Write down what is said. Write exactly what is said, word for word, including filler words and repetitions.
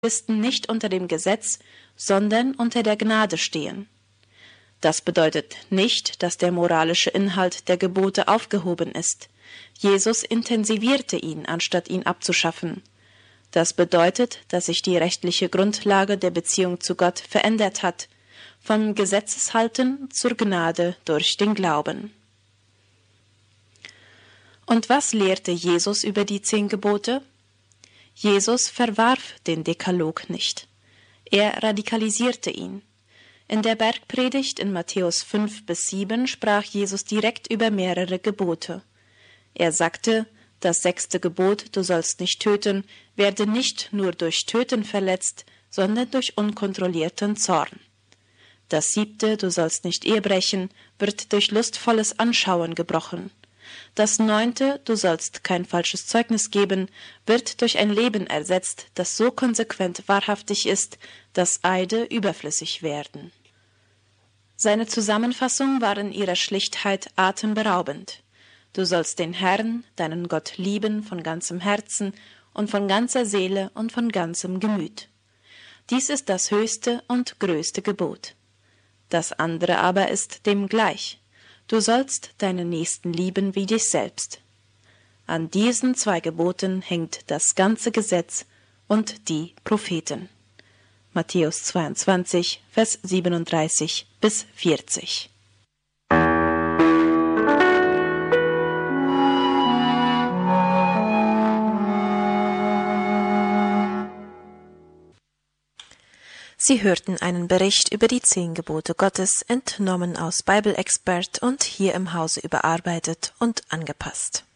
Christen nicht unter dem Gesetz, sondern unter der Gnade stehen. Das bedeutet nicht, dass der moralische Inhalt der Gebote aufgehoben ist. Jesus intensivierte ihn, anstatt ihn abzuschaffen. Das bedeutet, dass sich die rechtliche Grundlage der Beziehung zu Gott verändert hat, vom Gesetzeshalten zur Gnade durch den Glauben. Und was lehrte Jesus über die zehn Gebote? Jesus verwarf den Dekalog nicht. Er radikalisierte ihn. In der Bergpredigt in Matthäus fünf bis sieben sprach Jesus direkt über mehrere Gebote. Er sagte, das sechste Gebot, du sollst nicht töten, werde nicht nur durch Töten verletzt, sondern durch unkontrollierten Zorn. Das siebte, du sollst nicht Ehe brechen, wird durch lustvolles Anschauen gebrochen. Das neunte, du sollst kein falsches Zeugnis geben, wird durch ein Leben ersetzt, das so konsequent wahrhaftig ist, dass Eide überflüssig werden. Seine Zusammenfassung war in ihrer Schlichtheit atemberaubend. Du sollst den Herrn, deinen Gott, lieben von ganzem Herzen und von ganzer Seele und von ganzem Gemüt. Dies ist das höchste und größte Gebot. Das andere aber ist dem gleich. Du sollst deinen Nächsten lieben wie dich selbst. An diesen zwei Geboten hängt das ganze Gesetz und die Propheten. Matthäus zweiundzwanzig, Vers siebenunddreißig bis vierzig. Sie hörten einen Bericht über die zehn Gebote Gottes, entnommen aus Bible Expert und hier im Hause überarbeitet und angepasst.